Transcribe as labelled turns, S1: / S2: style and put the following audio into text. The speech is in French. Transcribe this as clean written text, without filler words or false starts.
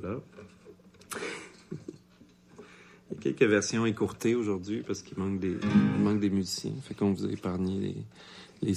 S1: Voilà. Il y a quelques versions écourtées aujourd'hui parce qu'il manque des musiciens. Fait qu'on vous a épargné les